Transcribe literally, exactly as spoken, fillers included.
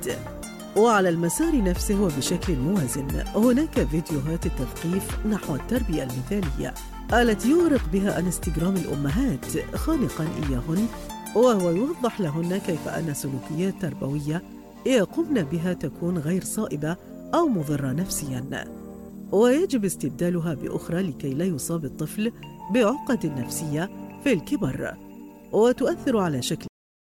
الأولاد. وعلى المسار نفسه وبشكل موازن هناك فيديوهات التثقيف نحو التربية المثالية التي يغرق بها انستغرام الأمهات خانقاً إياهن، وهو يوضح لهن كيف أن سلوكيات تربوية يقومن بها تكون غير صائبة أو مضرة نفسياً، ويجب استبدالها بأخرى لكي لا يصاب الطفل بعقد نفسية في الكبر وتؤثر على شكل